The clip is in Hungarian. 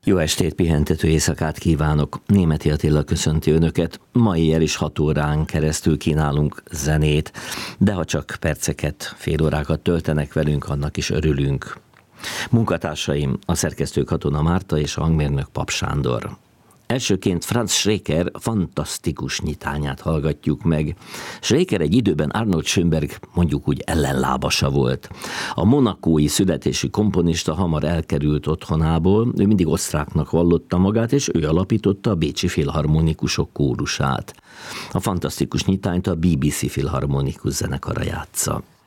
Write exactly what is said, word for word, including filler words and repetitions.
Jó estét, pihentető éjszakát kívánok! Németi Attila köszönti Önöket. Ma éjjel is hat órán keresztül kínálunk zenét, de ha csak perceket, fél órákat töltenek velünk, annak is örülünk. Munkatársaim a szerkesztő Katona Márta és a hangmérnök Pap Sándor. Elsőként Franz Schreker fantasztikus nyitányát hallgatjuk meg. Schreker egy időben Arnold Schönberg mondjuk úgy ellenlábasa volt. A monakói születésű komponista hamar elkerült otthonából, ő mindig osztráknak vallotta magát, és ő alapította a Bécsi Filharmonikusok kórusát. A fantasztikus nyitányt a bé bé cé Filharmonikus zenekara játsza.